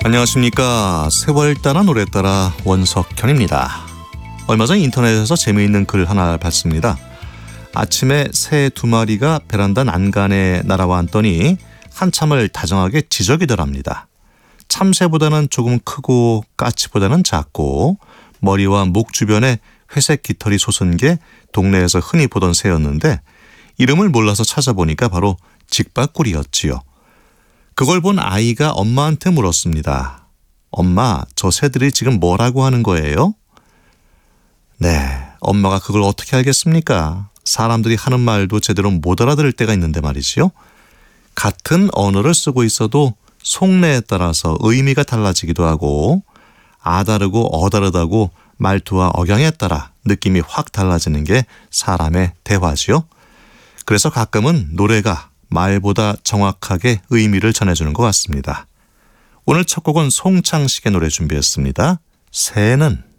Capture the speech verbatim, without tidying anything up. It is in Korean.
안녕하십니까. 세월 따라 노래 따라 원석현입니다. 얼마 전 인터넷에서 재미있는 글 하나 봤습니다. 아침에 새 두 마리가 베란다 난간에 날아와 앉더니 한참을 다정하게 지저귀더랍니다. 참새보다는 조금 크고 까치보다는 작고 머리와 목 주변에 회색 깃털이 솟은 게 동네에서 흔히 보던 새였는데 이름을 몰라서 찾아보니까 바로 직박구리였지요. 그걸 본 아이가 엄마한테 물었습니다. 엄마, 저 새들이 지금 뭐라고 하는 거예요? 네, 엄마가 그걸 어떻게 알겠습니까? 사람들이 하는 말도 제대로 못 알아들을 때가 있는데 말이지요. 같은 언어를 쓰고 있어도 속내에 따라서 의미가 달라지기도 하고 아다르고 어다르다고 말투와 억양에 따라 느낌이 확 달라지는 게 사람의 대화지요. 그래서 가끔은 노래가 말보다 정확하게 의미를 전해주는 것 같습니다. 오늘 첫 곡은 송창식의 노래 준비했습니다. 새는